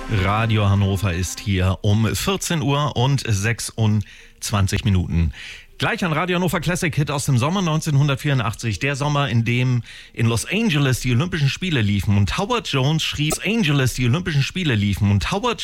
Radio Hannover ist hier um 14 Uhr und 26 Minuten. Gleich ein Radio Hannover Classic Hit aus dem Sommer 1984. Der Sommer, in dem in Los Angeles die Olympischen Spiele liefen und Howard Jones schrieb,